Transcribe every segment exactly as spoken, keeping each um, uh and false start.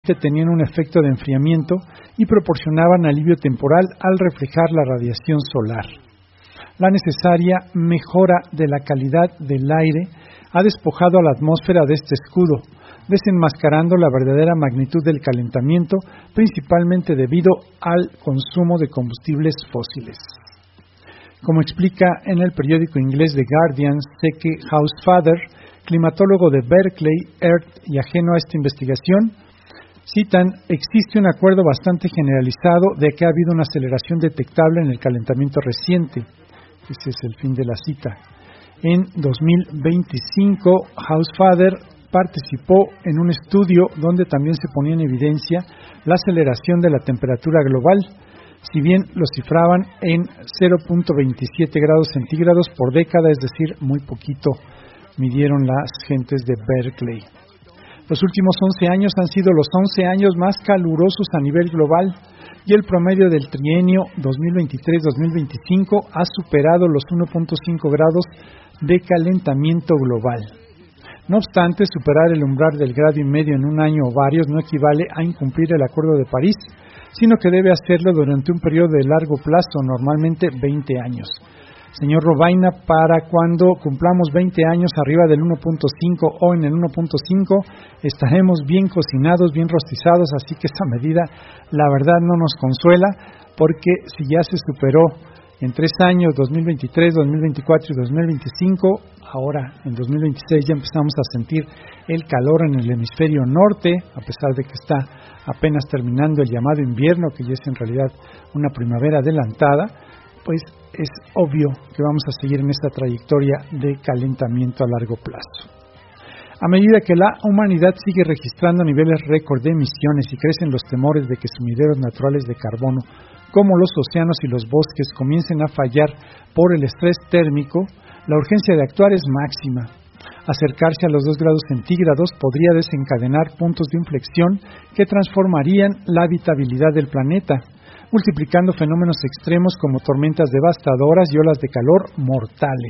que tenían un efecto de enfriamiento y proporcionaban alivio temporal al reflejar la radiación solar. La necesaria mejora de la calidad del aire ha despojado a la atmósfera de este escudo, desenmascarando la verdadera magnitud del calentamiento, principalmente debido al consumo de combustibles fósiles. Como explica en el periódico inglés The Guardian, Seke Housefather, climatólogo de Berkeley, Earth y ajeno a esta investigación, citan: existe un acuerdo bastante generalizado de que ha habido una aceleración detectable en el calentamiento reciente. Ese es el fin de la cita. En dos mil veinticinco, Housefather participó en un estudio donde también se ponía en evidencia la aceleración de la temperatura global, si bien lo cifraban en cero punto veintisiete grados centígrados por década, es decir, muy poquito midieron las gentes de Berkeley. Los últimos once años han sido los once años más calurosos a nivel global y el promedio del trienio dos mil veintitrés dos mil veinticinco ha superado los uno punto cinco grados de calentamiento global. No obstante, superar el umbral del grado y medio en un año o varios no equivale a incumplir el Acuerdo de París, sino que debe hacerlo durante un periodo de largo plazo, normalmente veinte años. Señor Robaina, para cuando cumplamos veinte años arriba del uno punto cinco o en el uno punto cinco, estaremos bien cocinados, bien rostizados, así que esta medida, la verdad, no nos consuela, porque si ya se superó en tres años, dos mil veintitrés, dos mil veinticuatro y dos mil veinticinco, ahora en dos mil veintiséis ya empezamos a sentir el calor en el hemisferio norte, a pesar de que está apenas terminando el llamado invierno, que ya es en realidad una primavera adelantada, pues es obvio que vamos a seguir en esta trayectoria de calentamiento a largo plazo. A medida que la humanidad sigue registrando niveles récord de emisiones y crecen los temores de que sumideros naturales de carbono, como los océanos y los bosques, comiencen a fallar por el estrés térmico, la urgencia de actuar es máxima. Acercarse a los dos grados centígrados podría desencadenar puntos de inflexión que transformarían la habitabilidad del planeta, multiplicando fenómenos extremos como tormentas devastadoras y olas de calor mortales.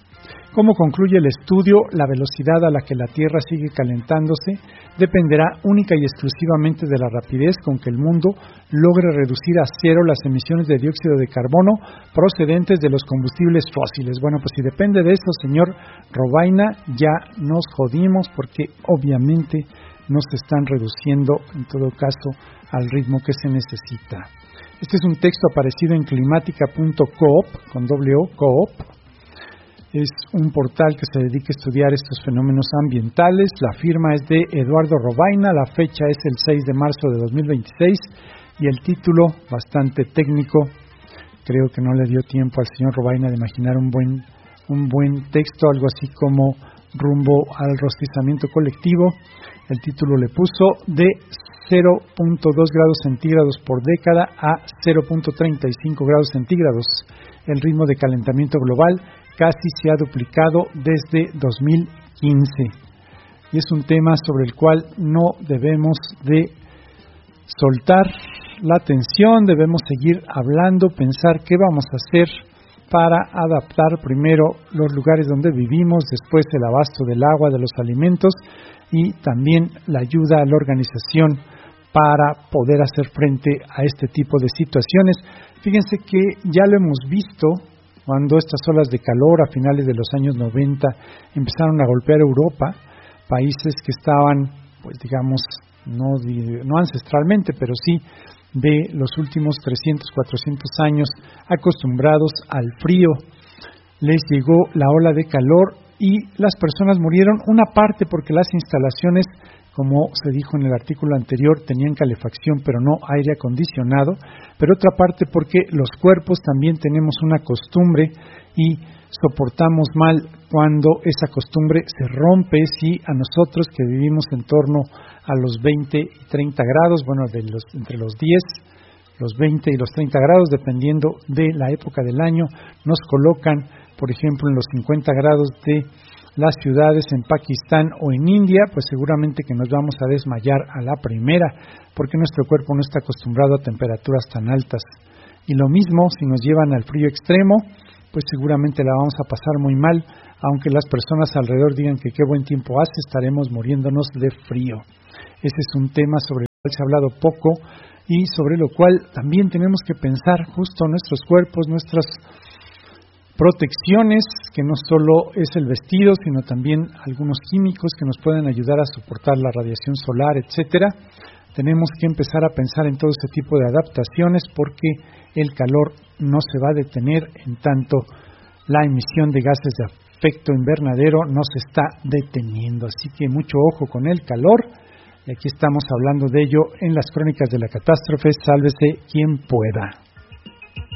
Como concluye el estudio, la velocidad a la que la Tierra sigue calentándose dependerá única y exclusivamente de la rapidez con que el mundo logre reducir a cero las emisiones de dióxido de carbono procedentes de los combustibles fósiles. Bueno, pues si depende de eso, señor Robaina, ya nos jodimos porque obviamente no se están reduciendo, en todo caso, al ritmo que se necesita. Este es un texto aparecido en climática punto coop, con doble O, coop. Es un portal que se dedica a estudiar estos fenómenos ambientales. La firma es de Eduardo Robaina, la fecha es el seis de marzo de dos mil veintiséis y el título, bastante técnico, creo que no le dio tiempo al señor Robaina de imaginar un buen, un buen texto, algo así como rumbo al rostizamiento colectivo. El título le puso de cero punto dos grados centígrados por década a cero punto treinta y cinco grados centígrados. El ritmo de calentamiento global casi se ha duplicado desde dos mil quince. Y es un tema sobre el cual no debemos de soltar la atención, debemos seguir hablando, pensar qué vamos a hacer para adaptar primero los lugares donde vivimos, después el abasto del agua, de los alimentos y también la ayuda a la organización para poder hacer frente a este tipo de situaciones. Fíjense que ya lo hemos visto cuando estas olas de calor a finales de los años noventa empezaron a golpear Europa, países que estaban, pues digamos, no, no ancestralmente, pero sí de los últimos trescientos, cuatrocientos años acostumbrados al frío. Les llegó la ola de calor y las personas murieron, una parte porque las instalaciones, como se dijo en el artículo anterior, tenían calefacción pero no aire acondicionado, pero otra parte porque los cuerpos también tenemos una costumbre y soportamos mal cuando esa costumbre se rompe. Si a nosotros que vivimos en torno a los veinte y treinta grados, bueno, de los, entre los diez, los veinte y los treinta grados, dependiendo de la época del año, nos colocan, por ejemplo, en los cincuenta grados de las ciudades en Pakistán o en India, pues seguramente que nos vamos a desmayar a la primera, porque nuestro cuerpo no está acostumbrado a temperaturas tan altas. Y lo mismo, si nos llevan al frío extremo, pues seguramente la vamos a pasar muy mal, aunque las personas alrededor digan que qué buen tiempo hace, estaremos muriéndonos de frío. Ese es un tema sobre se ha hablado poco y sobre lo cual también tenemos que pensar justo nuestros cuerpos, nuestras protecciones, que no solo es el vestido, sino también algunos químicos que nos pueden ayudar a soportar la radiación solar, etcétera. Tenemos que empezar a pensar en todo este tipo de adaptaciones porque el calor no se va a detener, en tanto la emisión de gases de efecto invernadero no se está deteniendo. Así que mucho ojo con el calor. Y aquí estamos hablando de ello en las Crónicas de la Catástrofe. Sálvese quien pueda.